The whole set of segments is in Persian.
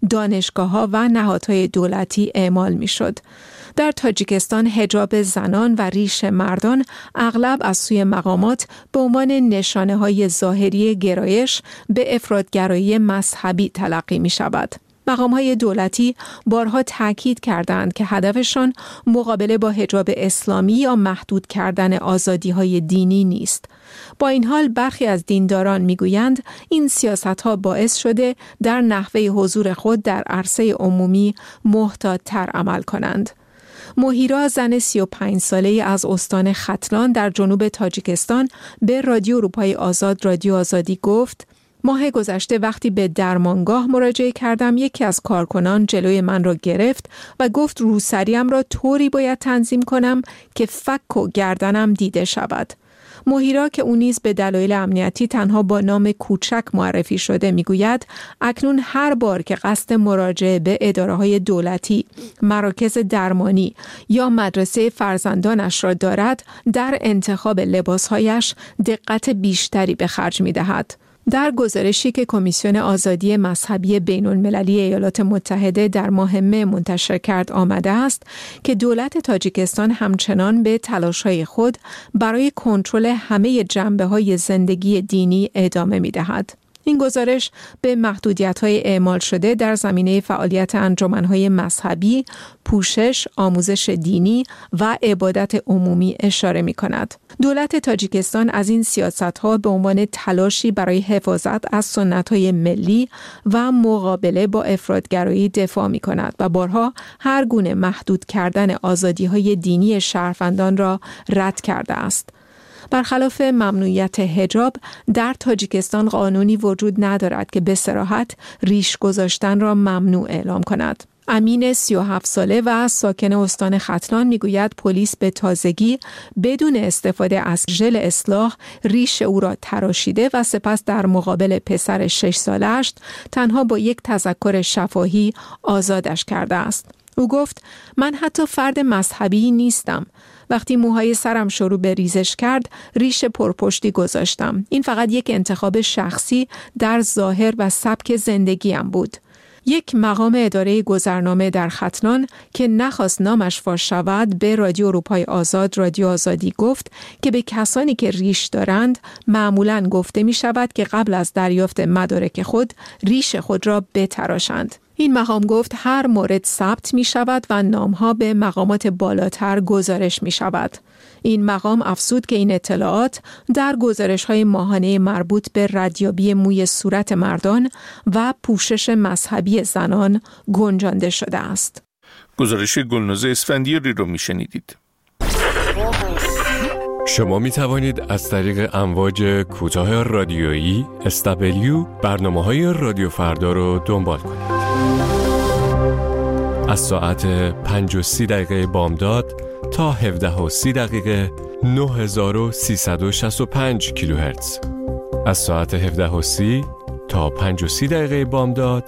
دانشگاه‌ها و نهادهای دولتی اعمال می‌شد. در تاجیکستان حجاب زنان و ریش مردان اغلب از سوی مقامات به عنوان نشانه‌های ظاهری گرایش به افراط‌گرایی مذهبی تلقی می‌شود. مقام‌های دولتی بارها تاکید کردند که هدفشان مقابله با حجاب اسلامی یا محدود کردن آزادی‌های دینی نیست. با این حال برخی از دینداران می‌گویند این سیاست‌ها باعث شده در نحوه حضور خود در عرصه عمومی محتاط‌تر عمل کنند. مهیرا زن 35 ساله‌ای از استان ختلان در جنوب تاجیکستان به رادیو اروپای آزاد رادیو آزادی گفت: ماه گذشته وقتی به درمانگاه مراجعه کردم یکی از کارکنان جلوی من را گرفت و گفت روسریم را طوری باید تنظیم کنم که فک و گردنم دیده شود. مهیرا که او نیز به دلایل امنیتی تنها با نام کوچک معرفی شده میگوید اکنون هر بار که قصد مراجعه به اداره‌های دولتی، مراکز درمانی یا مدرسه فرزندانش را دارد در انتخاب لباسهایش دقت بیشتری به خرج می‌دهد. در گزارشی که کمیسیون آزادی مذهبی بین‌المللی ایالات متحده در ماه مه منتشر کرد آمده است که دولت تاجیکستان همچنان به تلاش‌های خود برای کنترل همه جنبه‌های زندگی دینی ادامه می‌دهد. این گزارش به محدودیت‌های اعمال شده در زمینه فعالیت انجمن‌های مذهبی، پوشش، آموزش دینی و عبادت عمومی اشاره می‌کند. دولت تاجیکستان از این سیاست‌ها به عنوان تلاشی برای حفاظت از سنت‌های ملی و مقابله با افراط‌گرایی دفاع می‌کند و بارها هر گونه محدود کردن آزادی‌های دینی شهروندان را رد کرده است. برخلاف ممنوعیت حجاب، در تاجیکستان قانونی وجود ندارد که به صراحت ریش گذاشتن را ممنوع اعلام کند. امین 37 ساله و ساکن استان ختلان میگوید پلیس به تازگی بدون استفاده از ژل اصلاح ریش او را تراشیده و سپس در مقابل پسر 6 سالش تنها با یک تذکر شفاهی آزادش کرده است. او گفت: من حتی فرد مذهبی نیستم. وقتی موهای سرم شروع به ریزش کرد، ریش پرپشتی گذاشتم. این فقط یک انتخاب شخصی در ظاهر و سبک زندگیم بود. یک مقام اداره گذرنامه در ختلان که نخواست نامش فاش شود به رادیو اروپای آزاد رادیو آزادی گفت که به کسانی که ریش دارند معمولاً گفته می شود که قبل از دریافت مدارک خود ریش خود را بتراشند. این مقام گفت هر مورد ثبت می شود و نامها به مقامات بالاتر گزارش می شود. این مقام افزود که این اطلاعات در گزارش‌های ماهانه مربوط به ردیابی موی صورت مردان و پوشش مذهبی زنان گنجانده شده است. گزارش گلناز اسفندیاری رو میشنیدید. شما می توانید از طریق امواج کوتاه رادیویی SW برنامه‌های رادیو فردا رو دنبال کنید. از ساعت 5:30 بامداد تا 17:30 9365 کیلوهرتز. از ساعت 17:30 تا 5:30 بامداد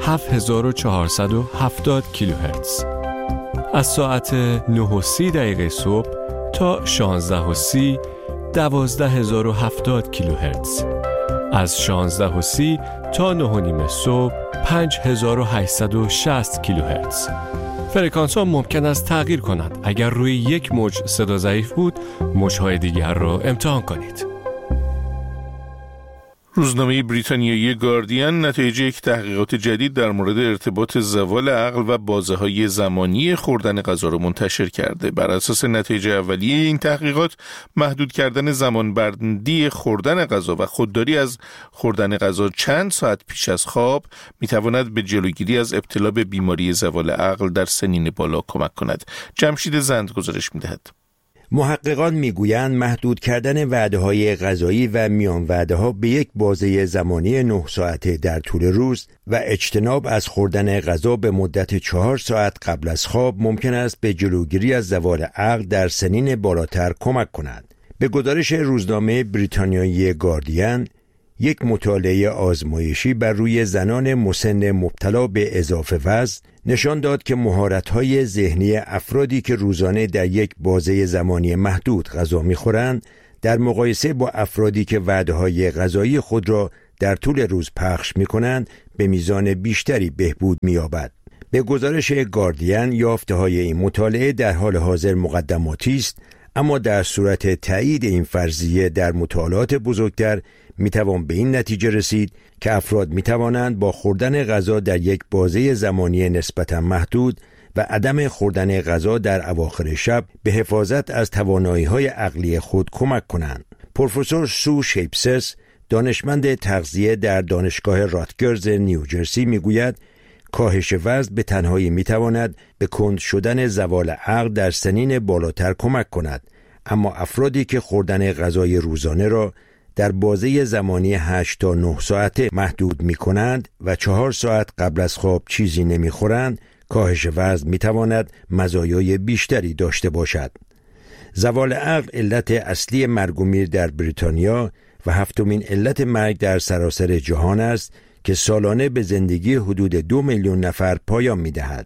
7470 کیلوهرتز. از ساعت 9:30 صبح تا 16:30 12070 کیلوهرتز. از 16:30 تا 9:30 صبح 5860 کیلوهرتز. فرکانس ها ممکن است تغییر کند. اگر روی یک موج صدا ضعیف بود، موج‌های دیگر را امتحان کنید. روزنامه بریتانیایی گاردین نتایج یک تحقیقات جدید در مورد ارتباط زوال عقل و بازه‌های زمانی خوردن غذا را منتشر کرده. بر اساس نتایج اولیه این تحقیقات، محدود کردن زمانبندی خوردن غذا و خودداری از خوردن غذا چند ساعت پیش از خواب می‌تواند به جلوگیری از ابتلا به بیماری زوال عقل در سنین بالا کمک کند. جمشید زند گزارش می‌دهد. محققان میگویند محدود کردن وعده‌های غذایی و میان وعده‌ها به یک بازه زمانی 9 ساعته در طول روز و اجتناب از خوردن غذا به مدت 4 ساعت قبل از خواب ممکن است به جلوگیری از زوال عقل در سنین بالاتر کمک کند. به گزارش روزنامه بریتانیایی گاردین، یک مطالعه آزمایشی بر روی زنان مسن مبتلا به اضافه وزن نشان داد که مهارت‌های ذهنی افرادی که روزانه در یک بازه زمانی محدود غذا می‌خورند در مقایسه با افرادی که وعده‌های غذایی خود را در طول روز پخش می‌کنند به میزان بیشتری بهبود می‌یابد. به گزارش گاردین یافته‌های این مطالعه در حال حاضر مقدماتی است، اما در صورت تایید این فرضیه در مطالعات بزرگتر میتوان به این نتیجه رسید که افراد میتوانند با خوردن غذا در یک بازه زمانی نسبتاً محدود و عدم خوردن غذا در اواخر شب به حفاظت از توانایی‌های عقلی خود کمک کنند. پروفسور سو شیپسس، دانشمند تغذیه در دانشگاه راتگرز نیوجرسی میگوید کاهش وزن به تنهایی میتواند به کند شدن زوال عقل در سنین بالاتر کمک کند، اما افرادی که خوردن غذای روزانه را در بازه زمانی 8 تا 9 ساعته محدود می کنند و 4 ساعت قبل از خواب چیزی نمی خورند، کاهش وزن می تواند مزایای بیشتری داشته باشد. زوال عقل علت اصلی مرگ و میر در بریتانیا و 7مین علت مرگ در سراسر جهان است که سالانه به زندگی حدود 2 میلیون نفر پایان می دهد.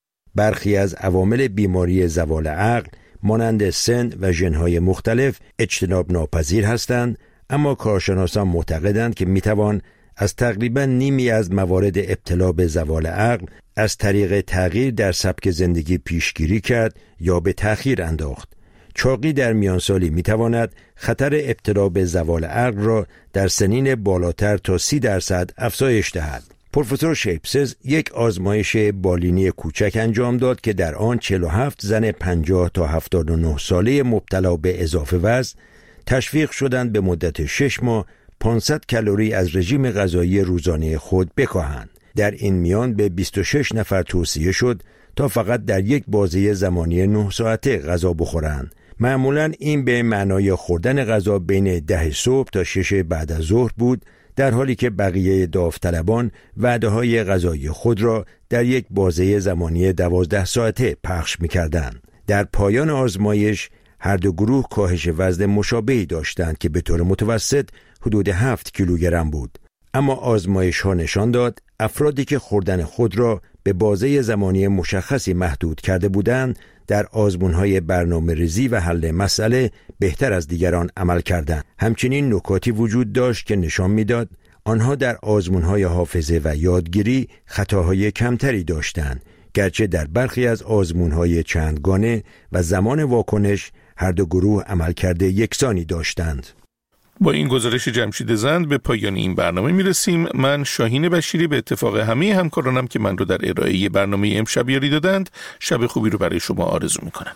برخی از عوامل بیماری زوال عقل مانند سن و ژن‌های مختلف اجتناب ناپذیر هستند، اما کارشناسان معتقدند که میتوان از تقریباً نیمی از موارد ابتلا به زوال عقل از طریق تغییر در سبک زندگی پیشگیری کرد یا به تأخیر انداخت. چاقی در میانسالی میتواند خطر ابتلا به زوال عقل را در سنین بالاتر تا 30% افزایش دهد. پروفسور شیپسز یک آزمایش بالینی کوچک انجام داد که در آن 47 زن 50 تا 79 ساله مبتلا به اضافه وزن تشویق شدند به مدت 6 ماه 500 کالری از رژیم غذایی روزانه خود بکاهند. در این میان به 26 نفر توصیه شد تا فقط در یک بازه زمانی 9 ساعته غذا بخورند. معمولاً این به معنای خوردن غذا بین 10 صبح تا 6 بعد از ظهر بود، در حالی که بقیه داوطلبان وعده‌های غذایی خود را در یک بازه زمانی 12 ساعته پخش می‌کردند. در پایان آزمایش هر دو گروه کاهش وزن مشابهی داشتند که به طور متوسط حدود 7 کیلوگرم بود. اما آزمایش ها نشان داد افرادی که خوردن خود را به بازه زمانی مشخصی محدود کرده بودند در آزمون‌های برنامه‌ریزی و حل مسئله بهتر از دیگران عمل کردند. همچنین نکاتی وجود داشت که نشان می‌داد آنها در آزمون‌های حافظه و یادگیری خطاهای کمتری داشتند، گرچه در برخی از آزمون‌های چندگانه و زمان واکنش هر دو گروه عملکرد یکسانی داشتند. با این گزارش جمشید زند به پایان این برنامه میرسیم. من شاهین بشیری به اتفاق همه همکارانم که من رو در ارائه برنامه امشب یاری دادند شب خوبی رو برای شما آرزو میکنم.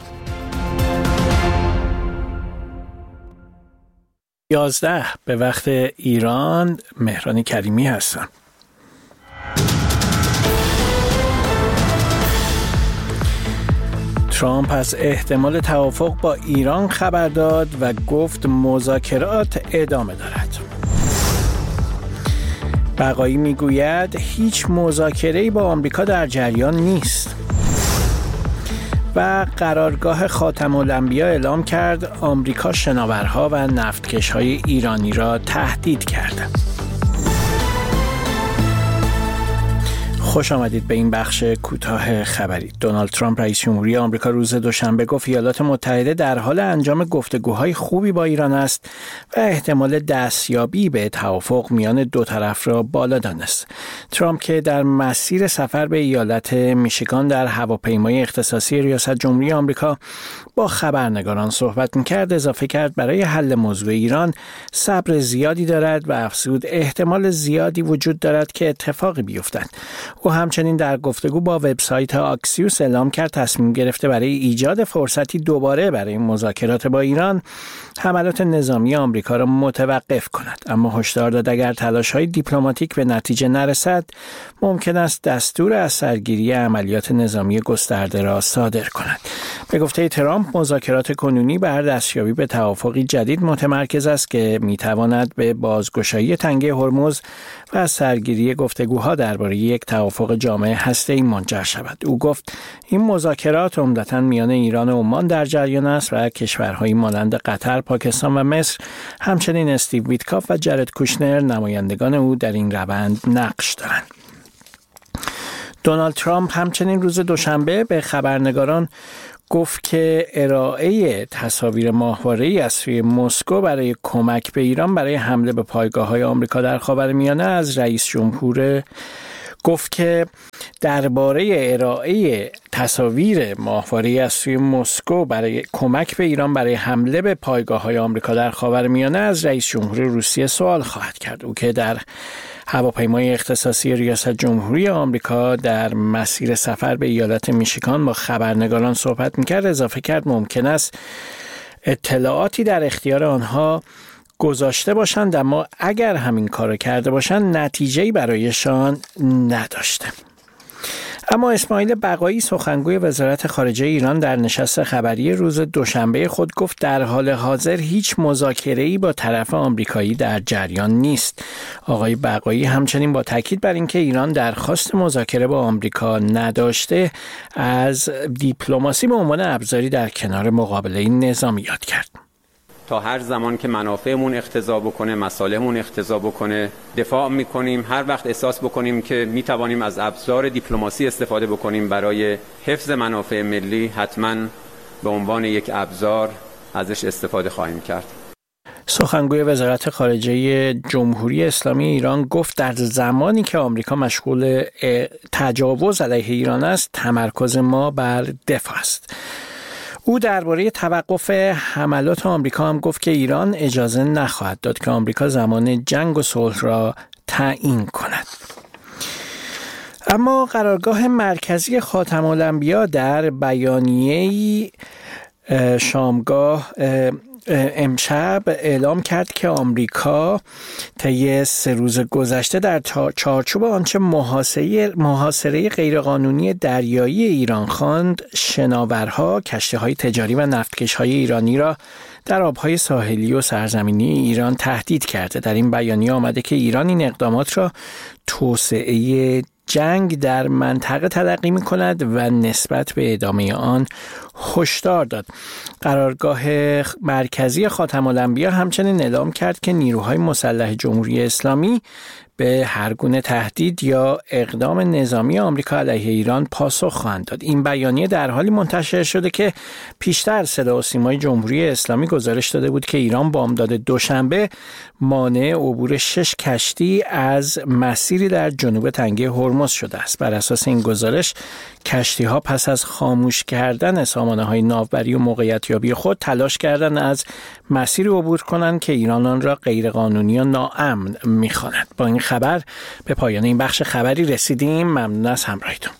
11 به وقت ایران. مهران کریمی هستم. ترامپ از احتمال توافق با ایران خبر داد و گفت مذاکرات ادامه دارد. بقایی میگوید هیچ مذاکره‌ای با آمریکا در جریان نیست. و قرارگاه خاتم الانبیا اعلام کرد آمریکا شناورها و نفتکش‌های ایرانی را تهدید کرده. خوش آمدید به این بخش کوتاه خبری. دونالد ترامپ رئیس جمهوری آمریکا روز دوشنبه گفت ایالات متحده در حال انجام گفتگوهای خوبی با ایران است و احتمال دستیابی به توافق میان دو طرف را بالا دانست. ترامپ که در مسیر سفر به ایالت میشیگان در هواپیمای اختصاصی ریاست جمهوری آمریکا با خبرنگاران صحبت می‌کرد، اضافه کرد برای حل موضوع ایران صبر زیادی دارد و افزود احتمال زیادی وجود دارد که اتفاقی بیفتد. او همچنین در گفتگو با وبسایت آکسیوس اعلام کرد تصمیم گرفته برای ایجاد فرصتی دوباره برای مذاکرات با ایران حملات نظامی آمریکا را متوقف کند، اما هشدار داد اگر تلاش‌های دیپلماتیک به نتیجه نرسد ممکن است دستور از سرگیری عملیات نظامی گسترده را صادر کند. به گفته ترامپ مذاکرات کنونی بر دستیابی به توافقی جدید متمرکز است که میتواند به بازگشایی تنگه هرمز و سرگیری گفتگوها درباره یک توافق جامع هسته‌ای منجر شود. او گفت این مذاکرات عمدتاً میان ایران و عمان در جریان است و کشورهایی مانند قطر، پاکستان و مصر، همچنین استیو ویتکاف و جرد کوشنر نمایندگان او در این روند نقش دارند. دونالد ترامپ همچنین روز دوشنبه به خبرنگاران گفت که ارائه تصاویر ماهواره‌ای از سوی مسکو برای کمک به ایران برای حمله به پایگاه‌های آمریکا در خاورمیانه از رئیس جمهور گفت که درباره ارائه تصاویر ماهواره‌ای از سوی مسکو برای کمک به ایران برای حمله به پایگاه‌های آمریکا در خاورمیانه از رئیس جمهور روسیه سوال خواهد کرد. او که در هواپیمای اختصاصی ریاست جمهوری آمریکا در مسیر سفر به ایالت میشیگان با خبرنگاران صحبت می‌کرد، اضافه کرد ممکن است اطلاعاتی در اختیار آنها گذاشته باشند، اما اگر همین کارو کرده باشند نتیجه‌ای برایشان نداشته. اما اسماعیل بقایی سخنگوی وزارت خارجه ایران در نشست خبری روز دوشنبه خود گفت در حال حاضر هیچ مذاکره‌ای با طرف آمریکایی در جریان نیست. آقای بقایی همچنین با تاکید بر اینکه ایران درخواست مذاکره با آمریکا نداشته، از دیپلماسی به عنوان ابزاری در کنار مقابله نظامی یاد کرد. تا هر زمان که منافعمون اقتضا بکنه، مصالحمون اقتضا بکنه، دفاع میکنیم. هر وقت احساس بکنیم که میتوانیم از ابزار دیپلماسی استفاده بکنیم برای حفظ منافع ملی، حتما به عنوان یک ابزار ازش استفاده خواهیم کرد. سخنگوی وزارت خارجه جمهوری اسلامی ایران گفت در زمانی که آمریکا مشغول تجاوز علیه ایران است، تمرکز ما بر دفاع است. او درباره توقف حملات آمریکا هم گفت که ایران اجازه نخواهد داد که آمریکا زمان جنگ و صلح را تعیین کند. اما قرارگاه مرکزی خاتم الانبیا در بیانیه‌ای شامگاه امشب اعلام کرد که آمریکا طی 3 روز گذشته در چارچوب آنچه محاصره غیرقانونی دریایی ایران خواند، شناورها، کشتی‌های تجاری و نفتکش‌های ایرانی را در آبهای ساحلی و سرزمینی ایران تهدید کرده. در این بیانیه آمده که ایران این اقدامات را توسعه جنگ در منطقه تلقی می کند و نسبت به ادامه آن هشدار داد. قرارگاه مرکزی خاتم الانبیا همچنین اعلام کرد که نیروهای مسلح جمهوری اسلامی به هر گونه تهدید یا اقدام نظامی آمریکا علیه ایران پاسخ خواهند داد. این بیانیه در حالی منتشر شده که پیشتر صدا و سیمای جمهوری اسلامی گزارش داده بود که ایران بامداد دوشنبه مانع عبور 6 کشتی از مسیری در جنوب تنگه هرمز شده است. بر اساس این گزارش کشتی‌ها پس از خاموش کردن سامانه‌های ناوبری و موقعیت‌یابی خود تلاش کردند از مسیری عبور کنند که ایران آن را غیرقانونی و ناامن می‌خواند. با این خبر به پایان این بخش خبری رسیدیم. ممنون از همراهیتون.